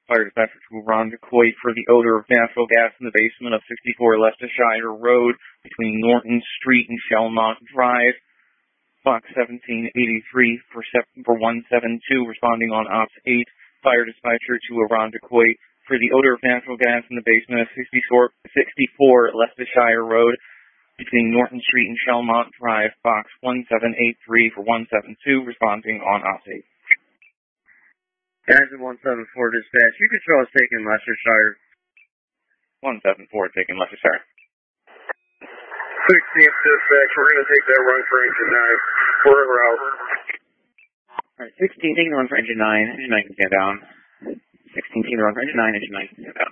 Fire dispatcher to Irondequoit for the odor of natural gas in the basement of 64 Leicestershire Road between Norton Street and Shellmont Drive. Box 1783 for 172, responding on Ops 8. Fire dispatcher to Irondequoit for the odor of natural gas in the basement of 64 Leicestershire Road between Norton Street and Shellmont Drive. Box 1783 for 172, responding on Ops 8. Guys at 174 dispatch, you control is taking Leicestershire. 174 taking Leicestershire. 16th dispatch, we're going to take that run for engine 9. We're en route. Alright, 16 taking the run for engine 9. Engine 9 can stand down. 16 taking the run for engine 9. Engine 9 can stand down.